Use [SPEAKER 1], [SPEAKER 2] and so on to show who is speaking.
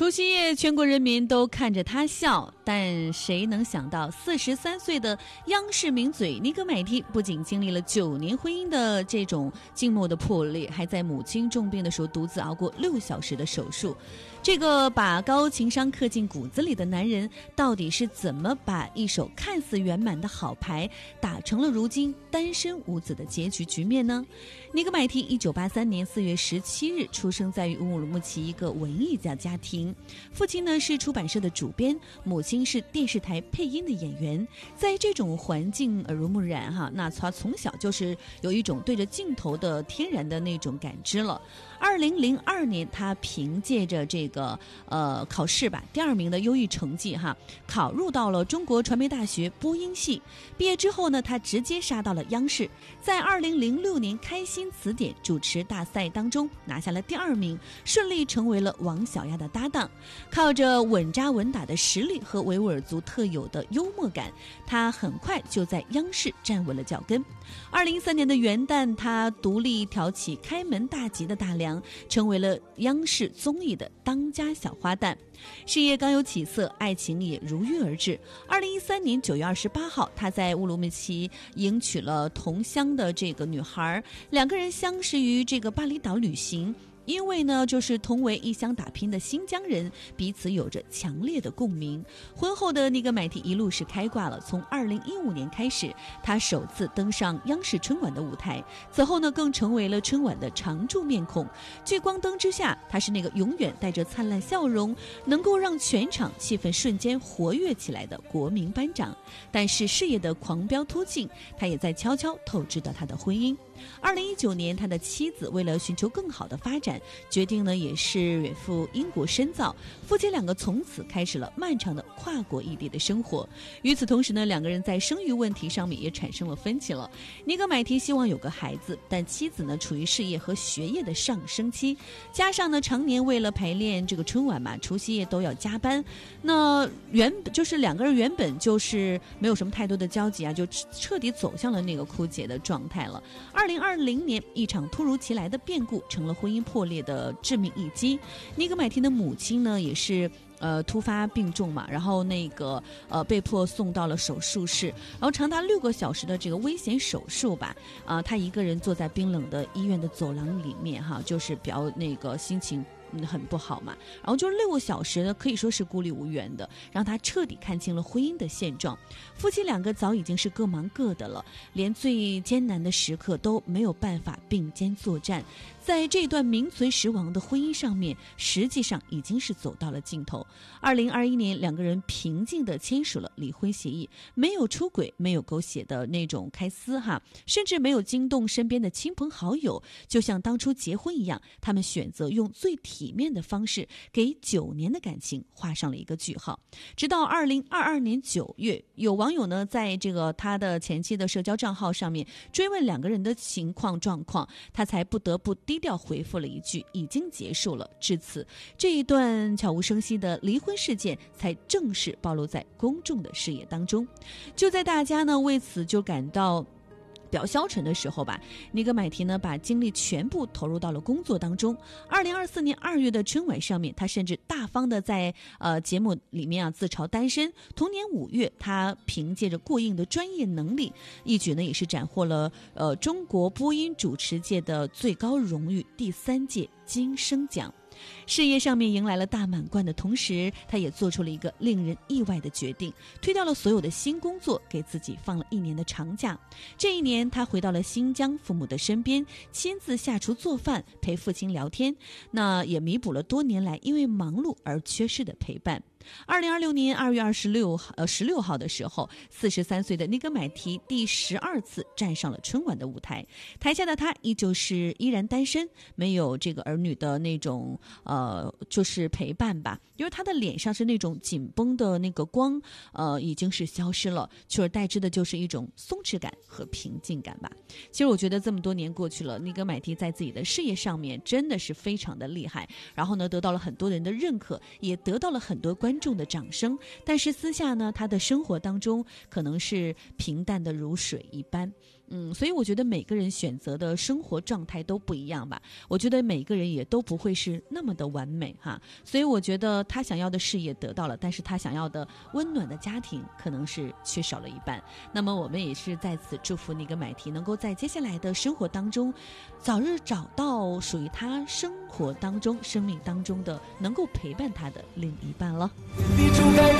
[SPEAKER 1] 除夕夜，全国人民都看着他笑，但谁能想到43岁的央视名嘴尼格买提不仅经历了9年婚姻的这种静默的破裂，还在母亲重病的时候独自熬过6小时的手术。这个把高情商刻进骨子里的男人，到底是怎么把一手看似圆满的好牌打成了如今单身无子的结局局面呢？尼格买提1983年4月17日出生在于乌鲁木齐一个文艺家庭，父亲呢是出版社的主编，母亲是电视台配音的演员。在这种环境耳濡目染哈，那他从小就是有一种对着镜头的天然的那种感知了。2002年，他凭借着这个考试吧第2名的优异成绩哈，考入到了中国传媒大学播音系。毕业之后呢，他直接杀到了央视，在2006年开心词典主持大赛当中拿下了第2名，顺利成为了王小丫的搭档。靠着稳扎稳打的实力和维吾尔族特有的幽默感，他很快就在央视站稳了脚跟。2013年的元旦，他独立挑起开门大吉的大梁，成为了央视综艺的当家小花旦。事业刚有起色，爱情也如约而至。2013年9月28号，他在乌鲁木齐迎娶了同乡的这个女孩，两个人相识于这个巴厘岛旅行。因为呢，就是同为异乡打拼的新疆人，彼此有着强烈的共鸣。婚后的尼格买提一路是开挂了。从2015年开始，他首次登上央视春晚的舞台，此后呢，更成为了春晚的常驻面孔。聚光灯之下，他是那个永远带着灿烂笑容，能够让全场气氛瞬间活跃起来的国民班长。但是事业的狂飙突进，他也在悄悄透支到他的婚姻。2019年，他的妻子为了寻求更好的发展，决定呢也是远赴英国深造，夫妻两个从此开始了漫长的跨国异地的生活。与此同时呢，两个人在生育问题上面也产生了分歧了。尼格买提希望有个孩子，但妻子呢处于事业和学业的上升期，加上呢常年为了排练这个春晚嘛，除夕夜都要加班。那两个人原本就是没有什么太多的交集啊，就彻底走向了那个枯竭的状态了。2020年，一场突如其来的变故成了婚姻破裂的致命一击。尼格买提的母亲呢，也是突发病重嘛，然后被迫送到了手术室，然后长达6个小时的这个危险手术吧，他一个人坐在冰冷的医院的走廊里面哈，就是心情很不好嘛，然后就6个小时呢，可以说是孤立无援的，让他彻底看清了婚姻的现状。夫妻两个早已经是各忙各的了，连最艰难的时刻都没有办法并肩作战。在这段名存实亡的婚姻上面，实际上已经是走到了尽头。2021年，两个人平静地签署了离婚协议，没有出轨，没有狗血的那种开撕哈，甚至没有惊动身边的亲朋好友，就像当初结婚一样，他们选择用最体面的方式给9年的感情画上了一个句号。直到2022年9月，有网友呢在这个他的前妻的社交账号上面追问两个人的状况，他才不得不低调回复了一句已经结束了。至此，这一段悄无声息的离婚事件才正式暴露在公众的视野当中。就在大家呢为此就感到比较消沉的时候吧，尼格买提呢把精力全部投入到了工作当中。2024年2月的春晚上面，他甚至大方的在节目里面自嘲单身。同年5月，他凭借着过硬的专业能力，一举呢也是斩获了中国播音主持界的最高荣誉第3届金声奖。事业上面迎来了大满贯的同时，他也做出了一个令人意外的决定，推掉了所有的新工作，给自己放了1年的长假。这1年，他回到了新疆父母的身边，亲自下厨做饭，陪父亲聊天，那也弥补了多年来因为忙碌而缺失的陪伴。2026年2月16号的时候，43岁的尼格买提第12次站上了春晚的舞台。台下的他依然单身，没有这个儿女的那种就是陪伴吧，因为他的脸上是那种紧绷的那个光已经是消失了，取而代之的就是一种松弛感和平静感吧。其实我觉得这么多年过去了，尼格买提在自己的事业上面真的是非常的厉害，然后呢得到了很多人的认可，也得到了很多观众的掌声。但是私下呢，他的生活当中可能是平淡的如水一般。 所以我觉得每个人选择的生活状态都不一样吧。我觉得每个人也都不会是那么的完美哈。所以我觉得他想要的事业得到了，但是他想要的温暖的家庭可能是缺少了一半。那么我们也是在此祝福那个买提能够在接下来的生活当中，早日找到属于他生活当中、生命当中的能够陪伴他的另一半了。